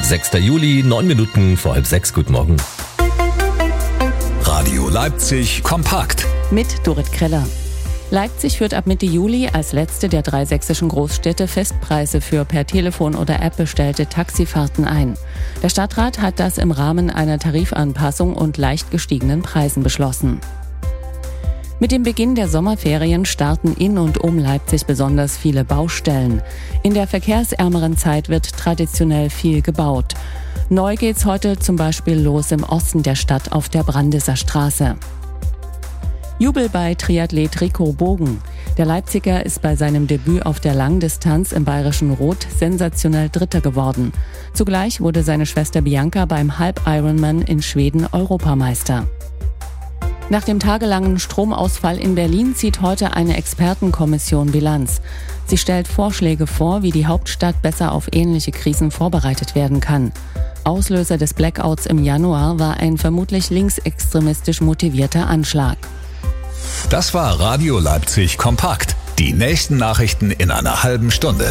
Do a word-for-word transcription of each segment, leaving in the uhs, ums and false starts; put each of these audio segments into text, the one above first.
sechster Juli, neun Minuten vor halb sechs. Guten Morgen. Radio Leipzig kompakt. Mit Dorit Kreller. Leipzig führt ab Mitte Juli als letzte der drei sächsischen Großstädte Festpreise für per Telefon oder App bestellte Taxifahrten ein. Der Stadtrat hat das im Rahmen einer Tarifanpassung und leicht gestiegenen Preisen beschlossen. Mit dem Beginn der Sommerferien starten in und um Leipzig besonders viele Baustellen. In der verkehrsärmeren Zeit wird traditionell viel gebaut. Neu geht's heute zum Beispiel los im Osten der Stadt auf der Brandisser Straße. Jubel bei Triathlet Rico Bogen. Der Leipziger ist bei seinem Debüt auf der Langdistanz im Bayerischen Rot sensationell Dritter geworden. Zugleich wurde seine Schwester Bianca beim Halb-Ironman in Schweden Europameister. Nach dem tagelangen Stromausfall in Berlin zieht heute eine Expertenkommission Bilanz. Sie stellt Vorschläge vor, wie die Hauptstadt besser auf ähnliche Krisen vorbereitet werden kann. Auslöser des Blackouts im Januar war ein vermutlich linksextremistisch motivierter Anschlag. Das war Radio Leipzig kompakt. Die nächsten Nachrichten in einer halben Stunde.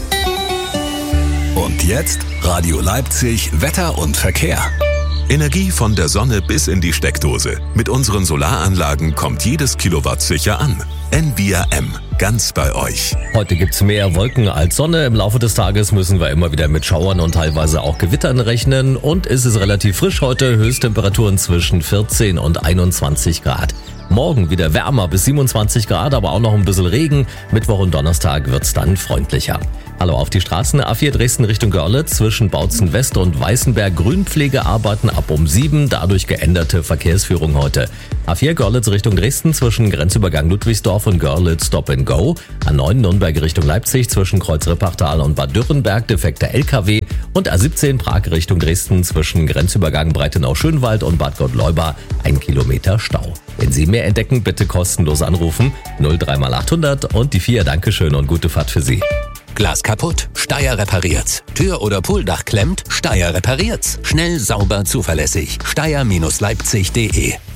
Und jetzt Radio Leipzig Wetter und Verkehr. Energie von der Sonne bis in die Steckdose. Mit unseren Solaranlagen kommt jedes Kilowatt sicher an. N V I A M, ganz bei euch. Heute gibt's mehr Wolken als Sonne. Im Laufe des Tages müssen wir immer wieder mit Schauern und teilweise auch Gewittern rechnen. Und es ist relativ frisch heute. Höchsttemperaturen zwischen vierzehn und einundzwanzig Grad. Morgen wieder wärmer bis siebenundzwanzig Grad, aber auch noch ein bisschen Regen. Mittwoch und Donnerstag wird's dann freundlicher. Hallo auf die Straßen. A vier Dresden Richtung Görlitz zwischen Bautzen West und Weißenberg. Grünpflegearbeiten ab um sieben. Dadurch geänderte Verkehrsführung heute. A vier Görlitz Richtung Dresden zwischen Grenzübergang Ludwigsdorf und Görlitz Stop and Go. A neun Nürnberg Richtung Leipzig zwischen Kreuz Rippachtal und Bad Dürrenberg defekter L K W. Und A siebzehn Prag Richtung Dresden zwischen Grenzübergang Breitenau-Schönwald und Bad Gottleuba ein Kilometer Stau. Wenn Sie mehr entdecken, bitte kostenlos anrufen. null drei mal achthundert und die vier. Dankeschön und gute Fahrt für Sie. Glas kaputt? Steyr repariert's. Tür- oder Pooldach klemmt? Steyr repariert's. Schnell, sauber, zuverlässig. Steyr Leipzig punkt de